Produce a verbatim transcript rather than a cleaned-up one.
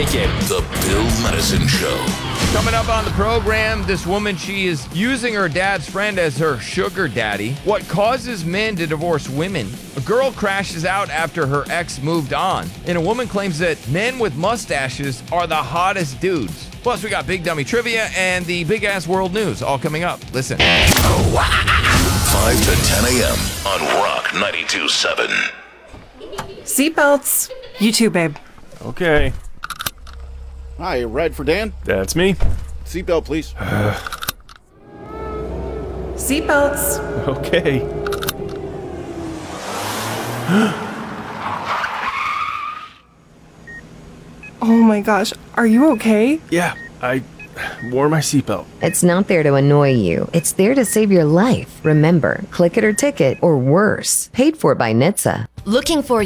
take it. The Bill Medicine Show. Coming up on the program, this woman, she is using her dad's friend as her sugar daddy. What causes men to divorce women? A girl crashes out after her ex moved on. And a woman claims that men with mustaches are the hottest dudes. Plus, we got Big Dummy Trivia and the Big Ass World News all coming up. Listen. five to ten a.m. on Rock ninety-two point seven. Seatbelts. You too, babe. Okay. Hi, ride for Dan? That's me. Seatbelt, please. Seatbelts. Okay. Oh my gosh, are you okay? Yeah, I wore my seatbelt. It's not there to annoy you. It's there to save your life. Remember, click it or ticket, or worse. Paid for by N H T S A. Looking for